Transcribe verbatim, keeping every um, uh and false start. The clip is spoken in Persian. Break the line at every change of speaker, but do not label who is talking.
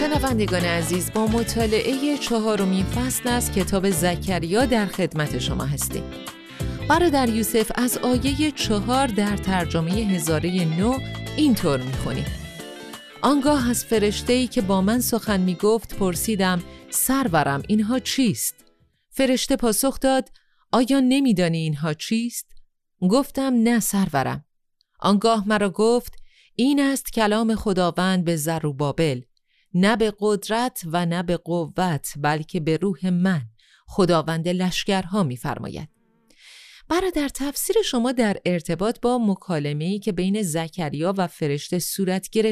شنوندگان عزیز، با مطالعه چهارمین فصل از کتاب زکریا در خدمت شما هستیم. برادر یوسف از آیه چهار در ترجمه هزاره نو اینطور می‌خونیم: آنگاه از فرشته‌ای که با من سخن می‌گفت پرسیدم سرورم اینها چیست؟ فرشته پاسخ داد آیا نمی‌دانی اینها چیست؟ گفتم نه سرورم. آنگاه مرا گفت این است کلام خداوند به زروبابل، نه به قدرت و نه به قوت بلکه به روح من، خداوند لشکرها می‌فرماید. برادر، تفسیر شما در ارتباط با مکالمه‌ای که بین زکریا و فرشته صورت گرفت